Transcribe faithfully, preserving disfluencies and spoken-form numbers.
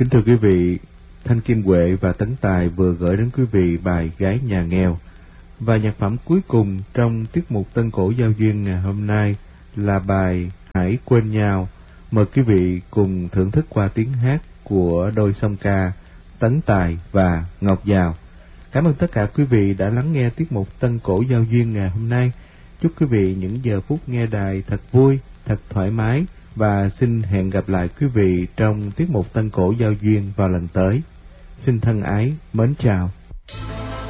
Kính thưa quý vị, Thanh Kim Huệ và Tấn Tài vừa gửi đến quý vị bài Gái Nhà Nghèo. Và nhạc phẩm cuối cùng trong tiết mục Tân Cổ Giao Duyên ngày hôm nay là bài Hãy Quên Nhau. Mời quý vị cùng thưởng thức qua tiếng hát của đôi song ca Tấn Tài và Ngọc Giao. Cảm ơn tất cả quý vị đã lắng nghe tiết mục Tân Cổ Giao Duyên ngày hôm nay. Chúc quý vị những giờ phút nghe đài thật vui, thật thoải mái, và xin hẹn gặp lại quý vị trong tiết mục Tân Cổ Giao Duyên vào lần tới. Xin thân ái, mến chào.